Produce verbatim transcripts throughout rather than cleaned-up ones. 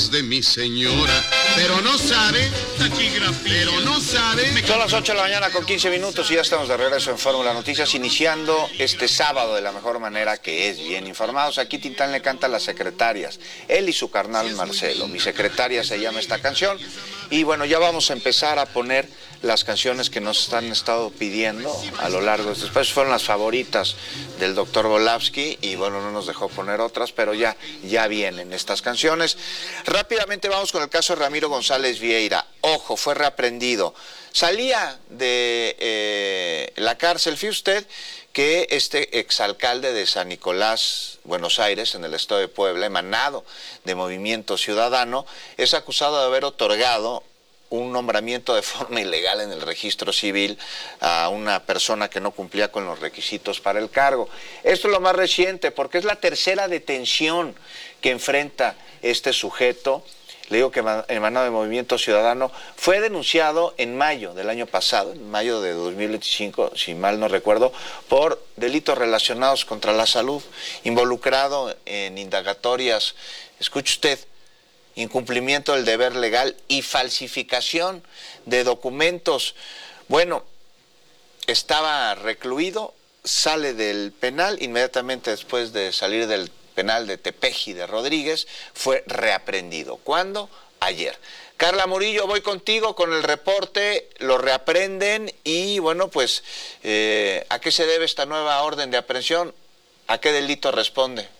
voz de mi señora, pero no sabe, pero no sabe. Son las ocho de la mañana con quince minutos y ya estamos de regreso en Fórmula Noticias, iniciando este sábado de la mejor manera, que es bien informados. Aquí Tintán le canta a las secretarias, él y su carnal Marcelo. Mi secretaria se llama esta canción. Y bueno, ya vamos a empezar a poner las canciones que nos han estado pidiendo a lo largo de este espacio. Fueron las favoritas del doctor Volavsky y bueno, no nos dejó poner otras, pero ya, ya vienen estas canciones. Rápidamente vamos con el caso de Ramiro González Vieira. Ojo, fue reaprendido. Salía de eh, la cárcel, fíjese usted, que este exalcalde de San Nicolás, Buenos Aires, en el estado de Puebla, emanado de Movimiento Ciudadano, es acusado de haber otorgado un nombramiento de forma ilegal en el registro civil a una persona que no cumplía con los requisitos para el cargo. Esto es lo más reciente, porque es la tercera detención que enfrenta este sujeto. Le digo que emanado de Movimiento Ciudadano, fue denunciado en mayo del año pasado, en mayo de dos mil veinticinco, si mal no recuerdo, por delitos relacionados contra la salud, involucrado en indagatorias, escuche usted, incumplimiento del deber legal y falsificación de documentos. Bueno, estaba recluido, sale del penal, inmediatamente después de salir del penal de Tepeji de Rodríguez, fue reaprendido. ¿Cuándo? Ayer. Carla Murillo, voy contigo con el reporte, lo reaprenden y bueno, pues, eh, ¿a qué se debe esta nueva orden de aprehensión? ¿A qué delito responde?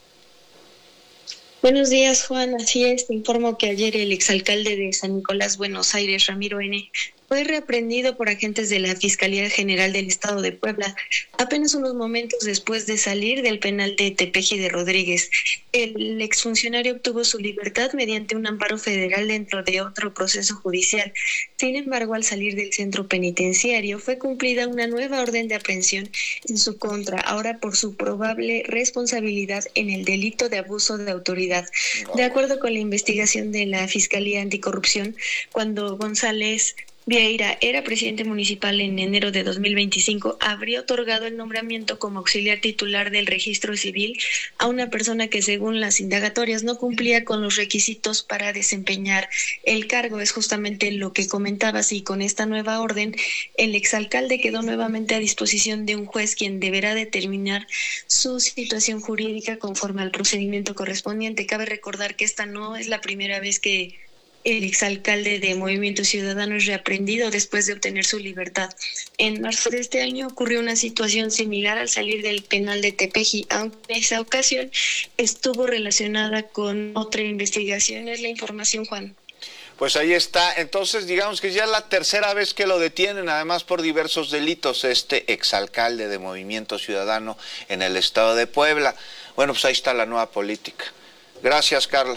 Buenos días, Juan. Así es, te informo que ayer el exalcalde de San Nicolás, Buenos Aires, Ramiro N., fue reaprendido por agentes de la Fiscalía General del Estado de Puebla, apenas unos momentos después de salir del penal de Tepeji de Rodríguez. El exfuncionario obtuvo su libertad mediante un amparo federal dentro de otro proceso judicial. Sin embargo, al salir del centro penitenciario, fue cumplida una nueva orden de aprehensión en su contra, ahora por su probable responsabilidad en el delito de abuso de autoridad. De acuerdo con la investigación de la Fiscalía Anticorrupción, cuando González Vieira era presidente municipal en enero de dos mil veinticinco, habría otorgado el nombramiento como auxiliar titular del registro civil a una persona que, según las indagatorias, no cumplía con los requisitos para desempeñar el cargo. Es justamente lo que comentabas, y con esta nueva orden, el exalcalde quedó nuevamente a disposición de un juez, quien deberá determinar su situación jurídica conforme al procedimiento correspondiente. Cabe recordar que esta no es la primera vez que el exalcalde de Movimiento Ciudadano es reaprendido después de obtener su libertad. En marzo de este año ocurrió una situación similar al salir del penal de Tepeji, aunque en esa ocasión estuvo relacionada con otra investigación. Es la información, Juan. Pues ahí está. Entonces, digamos que ya es la tercera vez que lo detienen, además por diversos delitos, este exalcalde de Movimiento Ciudadano en el estado de Puebla. Bueno, pues ahí está la nueva política. Gracias, Carla.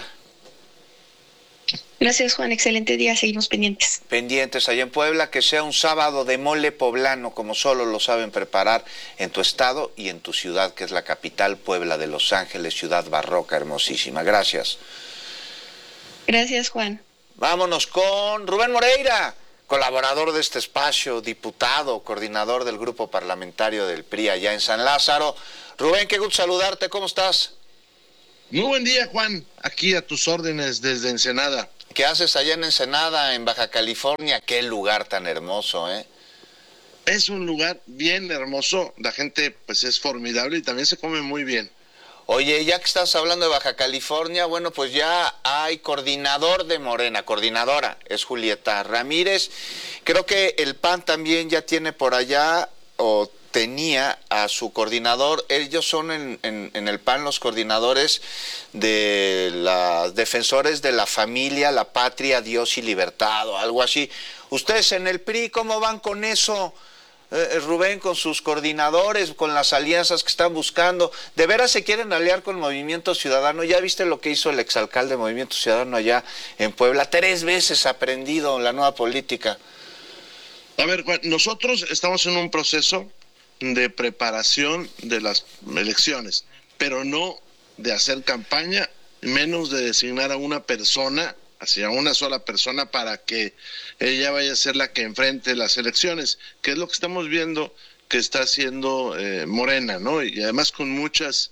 Gracias, Juan. Excelente día. Seguimos pendientes. Pendientes allá en Puebla, que sea un sábado de mole poblano, como solo lo saben preparar en tu estado y en tu ciudad, que es la capital, Puebla de Los Ángeles, ciudad barroca, hermosísima. Gracias. Gracias, Juan. Vámonos con Rubén Moreira, colaborador de este espacio, diputado, coordinador del grupo parlamentario del P R I allá en San Lázaro. Rubén, qué gusto saludarte. ¿Cómo estás? Muy buen día, Juan. Aquí a tus órdenes desde Ensenada. ¿Qué haces allá en Ensenada, en Baja California? Qué lugar tan hermoso, ¿eh? Es un lugar bien hermoso, la gente pues es formidable y también se come muy bien. Oye, ya que estás hablando de Baja California, bueno, pues ya hay coordinador de Morena, coordinadora, es Julieta Ramírez. Creo que el P A N también ya tiene por allá, o tenía a su coordinador. Ellos son en, en, en el P A N los coordinadores de los defensores de la familia, la patria, Dios y libertad, o algo así. Ustedes en el P R I, ¿cómo van con eso, eh, Rubén, con sus coordinadores, con las alianzas que están buscando? ¿De veras se quieren aliar con Movimiento Ciudadano? ¿Ya viste lo que hizo el exalcalde de Movimiento Ciudadano allá en Puebla? Tres veces aprendido la nueva política. A ver, Juan, nosotros estamos en un proceso de preparación de las elecciones, pero no de hacer campaña, menos de designar a una persona, hacia una sola persona, para que ella vaya a ser la que enfrente las elecciones, que es lo que estamos viendo que está haciendo eh, Morena, ¿no? Y además con muchas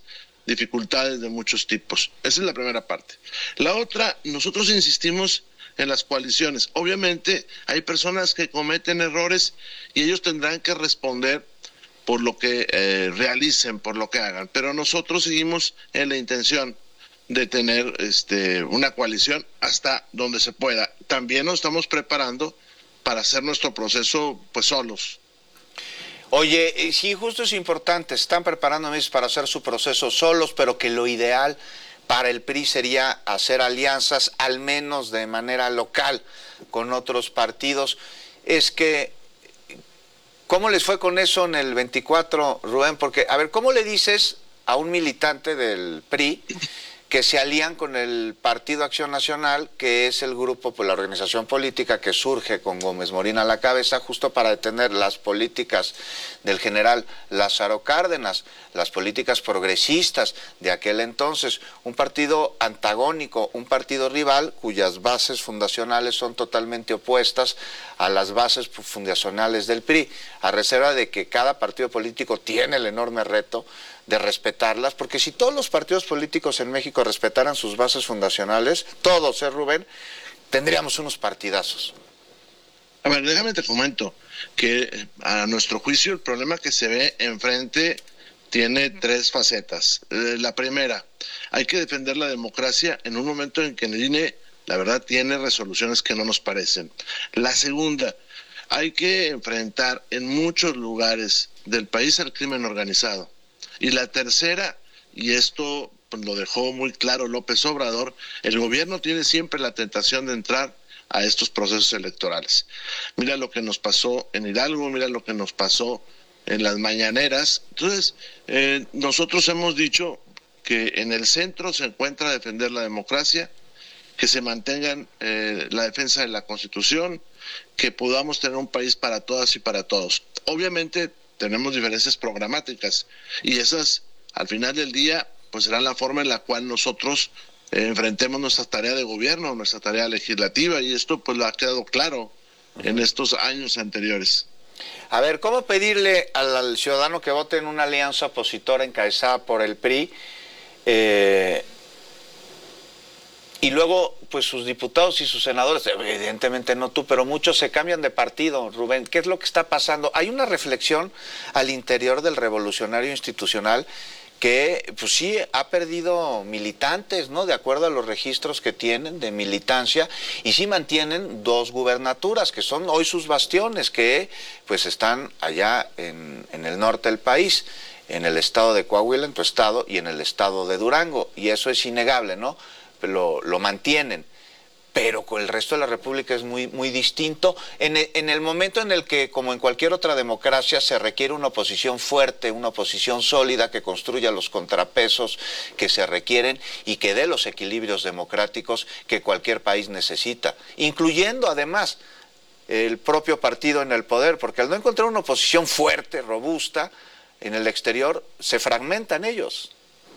dificultades de muchos tipos. Esa es la primera parte. La otra, nosotros insistimos en las coaliciones. Obviamente hay personas que cometen errores y ellos tendrán que responder por lo que eh, realicen, por lo que hagan. Pero nosotros seguimos en la intención de tener este, una coalición hasta donde se pueda. También nos estamos preparando para hacer nuestro proceso pues solos. Oye, sí, justo es importante, están preparando para hacer su proceso solos, pero que lo ideal para el P R I sería hacer alianzas, al menos de manera local, con otros partidos. Es que, ¿cómo les fue con eso en el veinticuatro, Rubén? Porque, a ver, ¿cómo le dices a un militante del P R I que se alían con el Partido Acción Nacional, que es el grupo, pues la organización política que surge con Gómez Morín a la cabeza, justo para detener las políticas del general Lázaro Cárdenas, las políticas progresistas de aquel entonces, un partido antagónico, un partido rival cuyas bases fundacionales son totalmente opuestas a las bases fundacionales del P R I, a reserva de que cada partido político tiene el enorme reto de respetarlas, porque si todos los partidos políticos en México respetaran sus bases fundacionales, todos, ¿eh, Rubén?, tendríamos unos partidazos. A ver, déjame te comento que a nuestro juicio el problema que se ve enfrente tiene tres facetas. Eh, la primera, hay que defender la democracia en un momento en que el I N E, la verdad, tiene resoluciones que no nos parecen. La segunda, hay que enfrentar en muchos lugares del país al crimen organizado. Y la tercera, y esto pues, lo dejó muy claro López Obrador, el gobierno tiene siempre la tentación de entrar a estos procesos electorales. Mira lo que nos pasó en Hidalgo, mira lo que nos pasó en las mañaneras. Entonces, eh, nosotros hemos dicho que en el centro se encuentra defender la democracia, que se mantengan eh, la defensa de la Constitución, que podamos tener un país para todas y para todos. Obviamente, tenemos diferencias programáticas y esas al final del día pues serán la forma en la cual nosotros eh, enfrentemos nuestra tarea de gobierno, nuestra tarea legislativa, y esto pues lo ha quedado claro en estos años anteriores. A ver, ¿cómo pedirle al, al ciudadano que vote en una alianza opositora encabezada por el P R I eh, y luego pues sus diputados y sus senadores, evidentemente no tú, pero muchos se cambian de partido, Rubén? ¿Qué es lo que está pasando? Hay una reflexión al interior del revolucionario institucional que pues sí ha perdido militantes, ¿no? De acuerdo a los registros que tienen de militancia, y sí mantienen dos gubernaturas que son hoy sus bastiones, que pues están allá en, en el norte del país, en el estado de Coahuila, en tu estado, y en el estado de Durango, y eso es innegable, ¿no? Lo, lo mantienen, pero con el resto de la República es muy, muy distinto. En el, en el momento en el que, como en cualquier otra democracia, se requiere una oposición fuerte, una oposición sólida que construya los contrapesos que se requieren y que dé los equilibrios democráticos que cualquier país necesita, incluyendo además el propio partido en el poder, porque al no encontrar una oposición fuerte, robusta, en el exterior, se fragmentan ellos.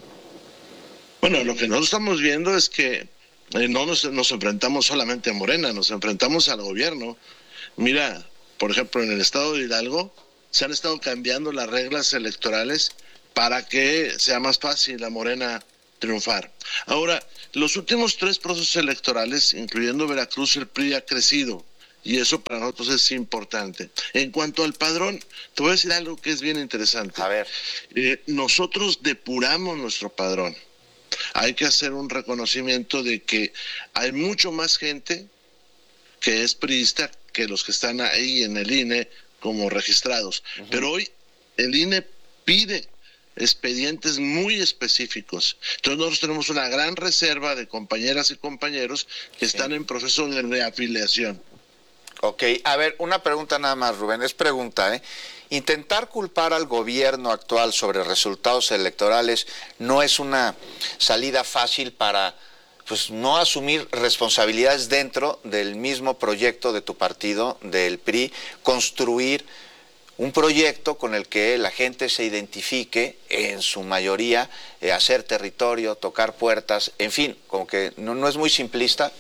Bueno, lo que nosotros estamos viendo es que eh, no nos, nos enfrentamos solamente a Morena, nos enfrentamos al gobierno. Mira, por ejemplo, en el estado de Hidalgo se han estado cambiando las reglas electorales para que sea más fácil a Morena triunfar. Ahora, los últimos tres procesos electorales, incluyendo Veracruz, el P R I ha crecido, y eso para nosotros es importante. En cuanto al padrón, te voy a decir algo que es bien interesante. A ver. Eh, nosotros depuramos nuestro padrón. Hay que hacer un reconocimiento de que hay mucho más gente que es priista que los que están ahí en el I N E como registrados. Uh-huh. Pero hoy el I N E pide expedientes muy específicos. Entonces nosotros tenemos una gran reserva de compañeras y compañeros que sí. están en proceso de reafiliación. Ok, a ver, una pregunta nada más, Rubén, es pregunta, ¿eh? Intentar culpar al gobierno actual sobre resultados electorales no es una salida fácil para pues no asumir responsabilidades dentro del mismo proyecto de tu partido, del P R I, construir un proyecto con el que la gente se identifique, en su mayoría, eh, hacer territorio, tocar puertas, en fin, como que no, no es muy simplista.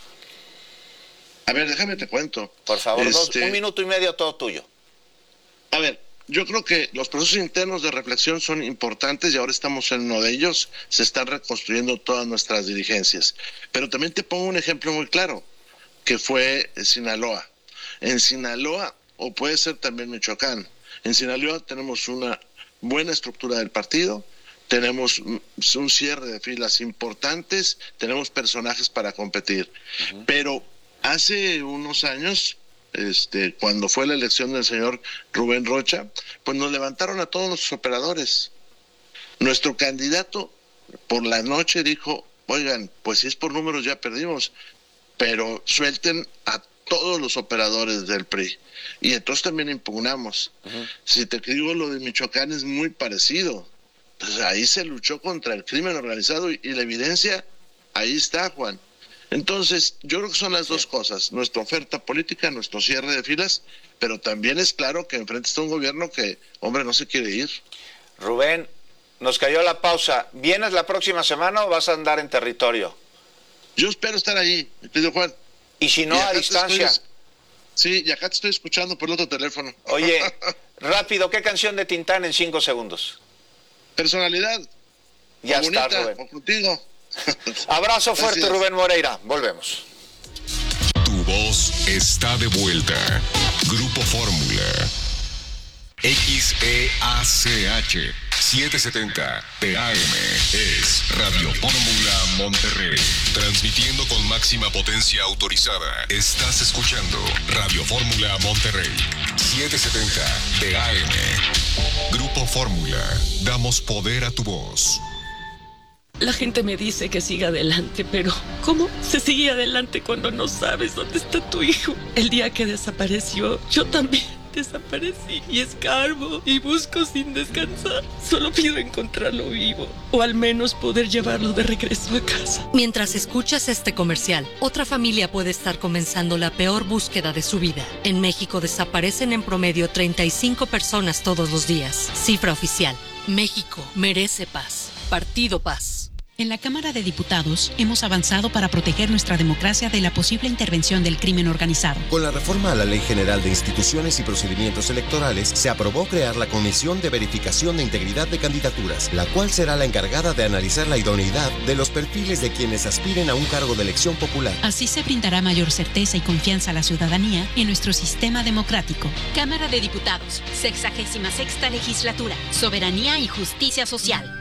A ver, déjame te cuento. Por favor, este... dos, un minuto y medio todo tuyo. A ver, yo creo que los procesos internos de reflexión son importantes y ahora estamos en uno de ellos. Se están reconstruyendo todas nuestras dirigencias. Pero también te pongo un ejemplo muy claro, que fue Sinaloa. En Sinaloa, o puede ser también Michoacán, en Sinaloa tenemos una buena estructura del partido, tenemos un cierre de filas importantes, tenemos personajes para competir. Uh-huh. Pero hace unos años, este, cuando fue la elección del señor Rubén Rocha, pues nos levantaron a todos los operadores. Nuestro candidato por la noche dijo, oigan, pues si es por números ya perdimos, pero suelten a todos los operadores del P R I. Y entonces también impugnamos. Uh-huh. Si te digo, lo de Michoacán es muy parecido. Entonces ahí se luchó contra el crimen organizado y, y la evidencia ahí está, Juan. Entonces yo creo que son las sí. dos cosas, nuestra oferta política, nuestro cierre de filas, pero también es claro que enfrente está un gobierno que, hombre, no se quiere ir. Rubén, nos cayó la pausa. ¿Vienes la próxima semana o vas a andar en territorio? Yo espero estar ahí, mi querido Juan. ¿Y si no, y a distancia? Estoy, sí, y acá te estoy escuchando por el otro teléfono. Oye, rápido, ¿qué canción de Tintán en cinco segundos? Personalidad. Ya o está, bonita, Rubén. O contigo. Abrazo fuerte, Gracias. Rubén Moreira. Volvemos. Tu voz está de vuelta. Grupo Fórmula. X E A C H setecientos setenta T A M es Radio Fórmula Monterrey. Transmitiendo con máxima potencia autorizada. Estás escuchando Radio Fórmula Monterrey. setecientos setenta T A M. Grupo Fórmula. Damos poder a tu voz. La gente me dice que siga adelante, pero ¿cómo se sigue adelante cuando no sabes dónde está tu hijo? El día que desapareció, yo también desaparecí y escarbo y busco sin descansar. Solo pido encontrarlo vivo o al menos poder llevarlo de regreso a casa. Mientras escuchas este comercial, otra familia puede estar comenzando la peor búsqueda de su vida. En México desaparecen en promedio treinta y cinco personas todos los días. Cifra oficial. México merece paz. Partido Paz. En la Cámara de Diputados hemos avanzado para proteger nuestra democracia de la posible intervención del crimen organizado. Con la reforma a la Ley General de Instituciones y Procedimientos Electorales, se aprobó crear la Comisión de Verificación de Integridad de Candidaturas, la cual será la encargada de analizar la idoneidad de los perfiles de quienes aspiren a un cargo de elección popular. Así se brindará mayor certeza y confianza a la ciudadanía en nuestro sistema democrático. Cámara de Diputados, sexagésima sexta legislatura, soberanía y justicia social.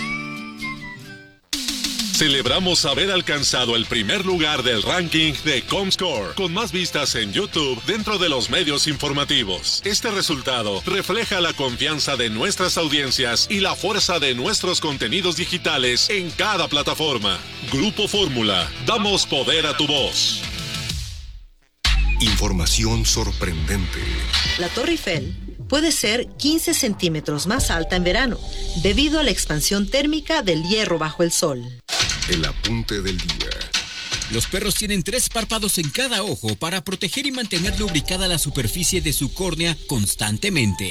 Celebramos haber alcanzado el primer lugar del ranking de Comscore, con más vistas en YouTube dentro de los medios informativos. Este resultado refleja la confianza de nuestras audiencias y la fuerza de nuestros contenidos digitales en cada plataforma. Grupo Fórmula, damos poder a tu voz. Información sorprendente. La Torre Eiffel puede ser quince centímetros más alta en verano, debido a la expansión térmica del hierro bajo el sol. El apunte del día. Los perros tienen tres párpados en cada ojo para proteger y mantener lubricada la superficie de su córnea constantemente.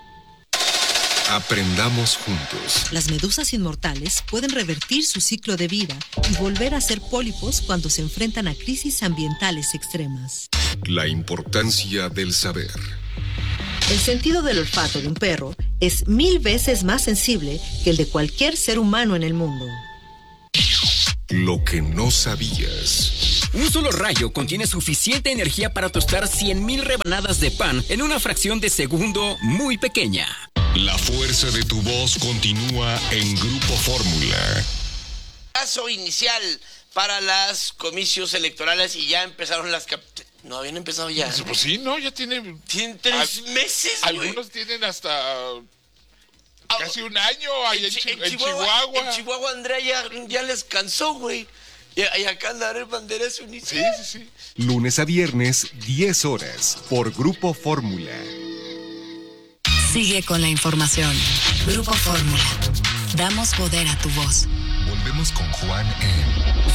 Aprendamos juntos. Las medusas inmortales pueden revertir su ciclo de vida y volver a ser pólipos cuando se enfrentan a crisis ambientales extremas. La importancia del saber. El sentido del olfato de un perro es mil veces más sensible que el de cualquier ser humano en el mundo. Lo que no sabías. Un solo rayo contiene suficiente energía para tostar cien mil rebanadas de pan en una fracción de segundo muy pequeña. La fuerza de tu voz continúa en Grupo Fórmula. Paso inicial para las comicios electorales y ya empezaron las... Cap- no, habían empezado ya. Pues sí, no, ya tienen... Tienen tres a, meses, Algunos güey. tienen hasta... Casi un año ahí en, en, Chi- en Chihuahua, Chihuahua. En Chihuahua, Andrea ya, ya les cansó, güey. Y, y acá andará el banderazo inicial. Sí, sí, sí. Lunes a viernes, diez horas, por Grupo Fórmula. Sigue con la información. Grupo Fórmula. Damos poder a tu voz. Volvemos con Juan en